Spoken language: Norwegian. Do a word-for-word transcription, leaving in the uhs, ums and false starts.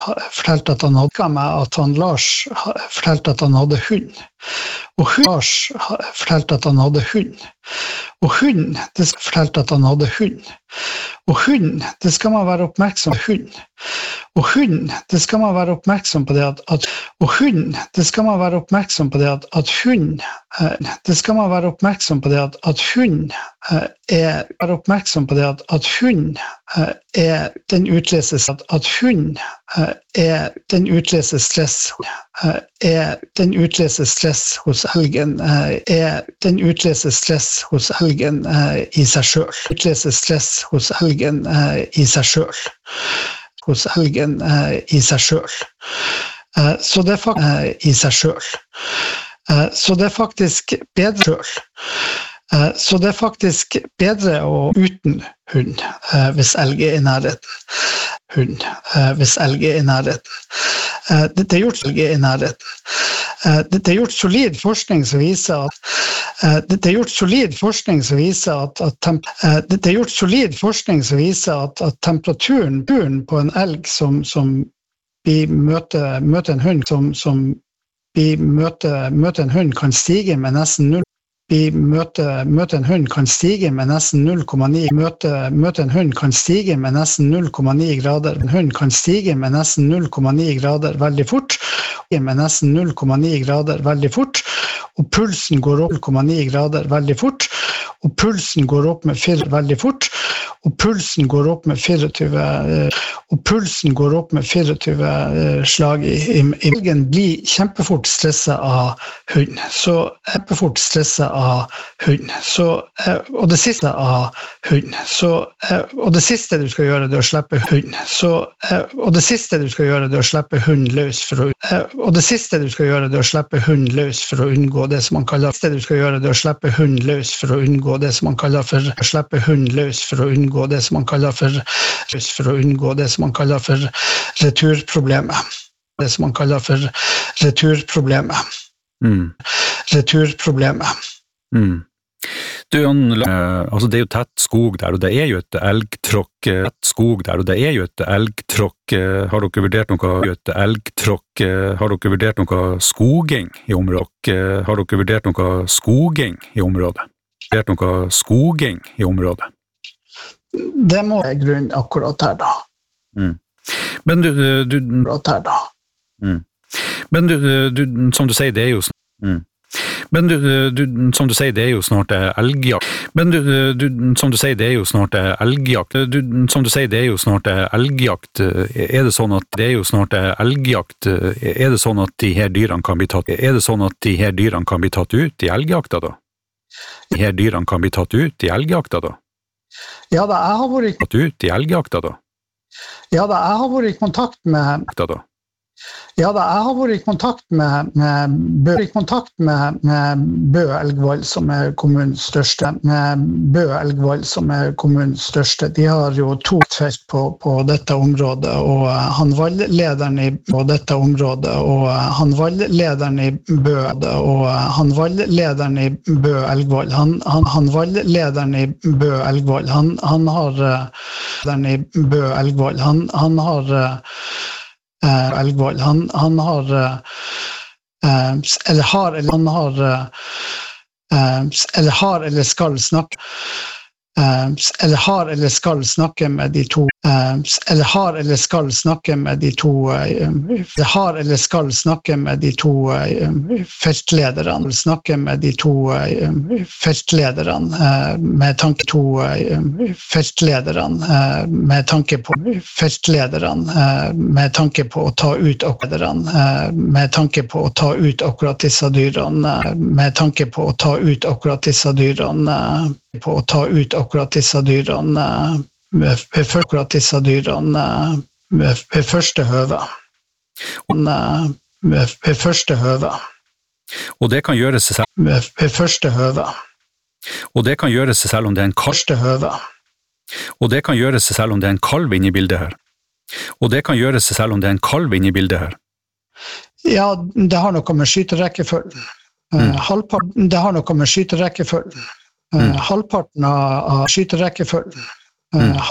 fortalte at han hadde meg at han Lars fortalte at han hadde hund. Og hund, Lars fortalte at han hadde hund. Og hund, det fortalte at han hadde hund. Og hund, det skal man være oppmerksom på hund. Og hund, det skal man være oppmerksom på det at, at og hund, det skal man være oppmerksom på det at, at hund, det skal man være oppmerksom på det at, at hund er være oppmerksom på det at, at hund er den utløses at, at hund er den utløses stress er den utløses stress hos elgen er den utløses stress hos elgen i seg selv utløses stress hos elgen i seg selv hos elgen i seg selv så det er faktisk i seg selv så det er faktisk bedre selv så det er faktisk bedre å uten hund hvis elg er i nærheten. Hund hvis elg er i nærheten. Det er gjort elg er i nærheten. Det er gjort solid forskning som viser at det er gjort solid forskning som viser at, at temp, det er gjort solid forskning som viser at, at temperaturen på en elg som, som vi møter, møter en hund som, som vi møter, møter en hund kan stige med nesten null vi møter, møter en hund kan stige med nesten null komma ni møter, møter en hund kan stige med nesten null komma ni grader en hund kan stige med nesten null komma ni grader veldig fort med nesten null komma ni grader veldig fort og pulsen går opp null komma ni grader veldig fort og pulsen går opp med fire veldig fort og pulsen går opp med fireogtyve og pulsen går opp med fireogtyve slag i, i, i elgen blir kjempefort stresset av hund så kjempefort stresset av hund så og det siste av hund så og det siste du skal gjøre det er å slippe hund så og det siste du skal gjøre det er å slippe hund løs for å og det siste du skal gjøre det er å slippe hund løs for å unngå det som man kaller det du skal gjøre det er å slippe hund løs for å unngå det som man kaller for å slippe hund løs for å unngå det som man kaller for løs for å unngå det som man kaller for returproblemet det som man kaller for returproblemet mm. returproblemet mm. Du, Jan, altså det er jo tett skog der, og det er jo et elgtråkk, tett skog der, og det er jo et elgtråkk. Har dere vurdert noe, et elgtråkk, har dere vurdert noe skoging i området? Har dere vurdert noe skoging i området? Vurdert noe skoging i området? Det må være grunn akkurat her da. Mm. Men du, du akkurat her da. Mm. Men du, du, som du sier, det er jo mm. Men du, du, som du sier, det er jo snart elgjakt. Men du, du, som du sier, det er jo snart elgjakt. Du, som du sier, det er jo snart elgjakt. Er det sånn at det er jo snart elgjakt? Er det sånn at de her dyrene kan bli tatt? Er det sånn at de her dyrene kan bli tatt ut i elgjakta da? De her dyrene kan bli tatt ut i elgjakta da? Ja da, jeg har vært tatt ut i elgjakta da? Ja da, jeg har vært i kontakt med da. Ja da, jeg har vært i kontakt med, med, Bø, i kontakt med, med Bø Elgvall, som er kommunens største. Med Bø Elgvall, som er kommunens største. De har jo to felt på, på dette området, og han valglederen i på dette området, og han valglederen i Bø, og han valglederen i Bø Elgvall, han, han, han valglederen i Bø Elgvall, han, han har den i Bø Elgvall, han, han har Uh, Elgvall, han, han har uh, eller har eller han har uh, eller har eller skal snakke uh, eller har eller skal snakke med de to uh, eller har eller skal snakke med de to uh, eller har eller skal snakke med de to uh, feltlederne snakke med de to uh, feltlederne uh, med tanke to uh, feltlederne uh, med tanke på feltlederne uh, med tanke på å ta ut akkurat uh, med tanke på å ta ut akkurat disse dyrene uh, med tanke på å ta ut akkurat disse dyrene uh, på å ta ut akkurat disse dyrene uh, ved akkurat disse dyrene ved første høve. Ved første høve. Og det kan gjøres selv. Ved første høve. Og det kan gjøres selv om det er en kalv. Første høve. Og det kan gjøres selv om det er en kalv inne i bildet her. Og det kan gjøres selv om det er en kalv inne i bildet her. Ja, det har noe med skyterekkefølgen. Mm. Halvparten, det har noe med skyterekkefølgen. Mm. Halvparten av, av skyterekkefølgen. Mm.